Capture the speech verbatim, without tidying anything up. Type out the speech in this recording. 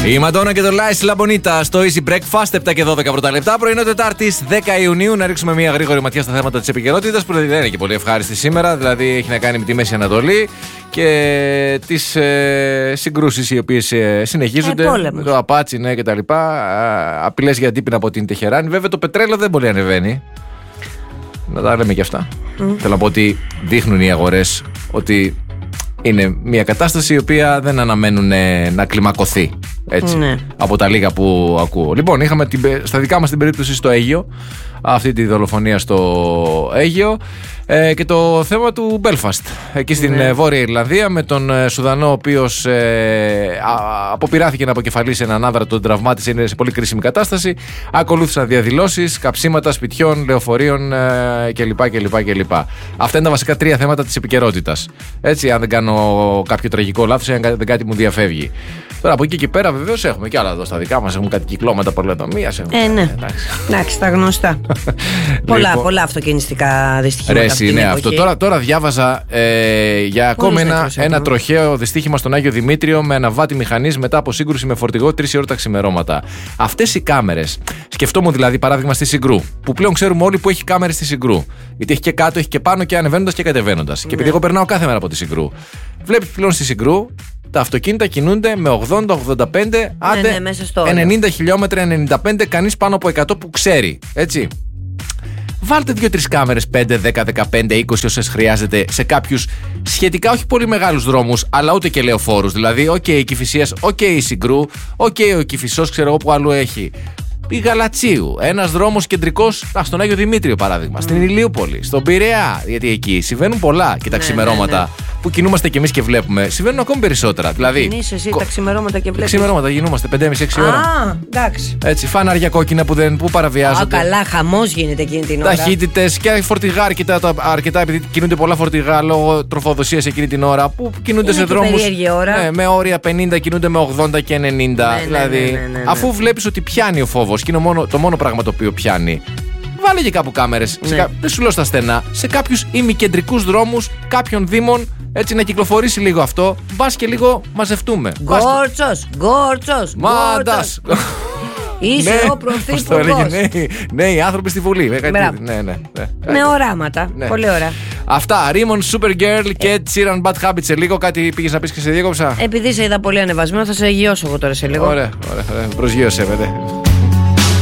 Η Μαντόνα και το Λάις Λαμπονίτα στο Easy Breakfast, επτά και δώδεκα πρώτα λεπτά. Πρωινό Τετάρτης δέκα Ιουνίου. Να ρίξουμε μια γρήγορη ματιά στα θέματα της επικαιρότητας που δεν είναι και πολύ ευχάριστη σήμερα. Δηλαδή έχει να κάνει με τη Μέση Ανατολή και τις ε, συγκρούσεις οι οποίες ε, συνεχίζονται. Ε, με το Απάτσι, ναι, και τα λοιπά. Απειλές για αντίπεινα από την Τεχεράνη. Βέβαια το πετρέλαιο δεν πολύ ανεβαίνει. Να τα λέμε και αυτά. Mm. Θέλω να πω ότι δείχνουν οι αγορές ότι είναι μια κατάσταση η οποία δεν αναμένουν να κλιμακωθεί, έτσι, ναι, από τα λίγα που ακούω. Λοιπόν, είχαμε την, στα δικά μας την περίπτωση στο Αίγιο, αυτή τη δολοφονία στο Αίγιο, ε, και το θέμα του Μπέλφαστ εκεί στην ναι. Βόρεια Ιρλανδία, με τον Σουδανό ο οποίος ε, α, αποπειράθηκε να αποκεφαλίσει έναν άνδρα, τον τραυμάτισε, είναι σε πολύ κρίσιμη κατάσταση. Ακολούθησαν διαδηλώσεις, καψίματα σπιτιών, λεωφορείων ε, κλπ, κλπ, κλπ. Αυτά είναι τα βασικά τρία θέματα της επικαιρότητας. Έτσι, αν δεν κάνω κάποιο τραγικό λάθος, αν δεν κάτι μου διαφεύγει. Τώρα από εκεί και πέρα βεβαίως έχουμε και άλλα εδώ στα δικά μας. Έχουμε κάτι κυκλώματα πολεοτομίας. Ε, ναι. Εντάξει, τα γνωστά. πολλά, λοιπόν, πολλά αυτοκινηστικά δυστυχήματα. Ρέση, ναι, αυτό. Τώρα, τώρα διάβαζα ε, για ακόμα ένα, ένα τροχαίο δυστύχημα στον Άγιο Δημήτριο με αναβάτη μηχανής μετά από σύγκρουση με φορτηγό τρεις ώρα τα ξημερώματα. Αυτές οι κάμερες, σκεφτόμουν δηλαδή παράδειγμα στη Συγκρού, που πλέον ξέρουμε όλοι που έχει κάμερες στη Συγκρού. Γιατί έχει και κάτω, έχει και πάνω και ανεβαίνοντας και κατεβαίνοντας. Ναι. Και επειδή εγώ περνάω κάθε μέρα από τη Συγκρού, βλέπεις πλέον στη Συγκρού τα αυτοκίνητα κινούνται με ογδόντα ογδόντα πέντε, άντε ναι, ναι, μέσα στο ενενήντα χιλιόμετρα, ενενήντα πέντε, κανείς πάνω από εκατό που ξέρει, έτσι. Βάλτε δύο-τρεις κάμερες, πέντε, δέκα, δεκαπέντε, είκοσι όσες χρειάζεται σε κάποιους σχετικά όχι πολύ μεγάλους δρόμους, αλλά ούτε και λεωφόρους. Δηλαδή, οκ, okay, η Κηφισίας, οκ, okay, η Συγκρού, οκ, okay, ο Κηφισός, ξέρω εγώ που άλλο έχει. Η Γαλατσίου, ένας δρόμος κεντρικός, α, στον Άγιο Δημήτριο παράδειγμα, mm. στην Ηλιούπολη, στον Πειραιά. Γιατί εκεί συμβαίνουν πολλά και τα ναι, ξημερώματα ναι, ναι. που κινούμαστε κι εμείς και βλέπουμε, συμβαίνουν ακόμη περισσότερα. Δηλαδή. Κινείσαι εσύ κο... τα ξημερώματα και βλέπεις. Ξημερώματα γινόμαστε πέντε και μισή έξι ώρα. Α, εντάξει. Έτσι, φανάρια κόκκινα που, δεν, που παραβιάζονται. Α, καλά, χαμός γίνεται εκείνη την ώρα. Ταχύτητες και φορτηγά αρκετά, αρκετά, επειδή κινούνται πολλά φορτηγά λόγω τροφοδοσίας εκείνη την ώρα, που κινούνται είναι σε δρόμους. Ναι, με όρια πενήντα κινούνται με ογδόντα και ενενήντα. Ναι, δηλαδή, ναι, ναι, ναι, ναι, ναι. αφού βλέπεις ότι πιάνει ο φόβος και είναι μόνο, το μόνο πράγμα το οποίο πιάνει. Βάλε και κάπου κάμερες. Ναι. Κα... Δεν σου λέω στα στενά. Σε κάποιους ημικεντρικούς δρόμους κάποιων δήμων, έτσι να κυκλοφορήσει λίγο αυτό. Μπας και λίγο μαζευτούμε. Γκόρτσος, γκόρτσος, Μάντας. Είσαι ναι, ο πρωθυπουργός. Ναι, ναι, οι άνθρωποι στη Βουλή. Ναι, ναι, ναι, ναι. Με οράματα. Ναι. Πολύ ωραία. Αυτά. Ρίμον, Supergirl και Sheeran Bad Habits. Σε λίγο κάτι πήγες να πεις και σε διέκοψα. Επειδή σε είδα πολύ ανεβασμένο, θα σε εγγυώσω εγώ τώρα σε λίγο. Ωραία, ωραία. Προσγείωσε, βέβαια.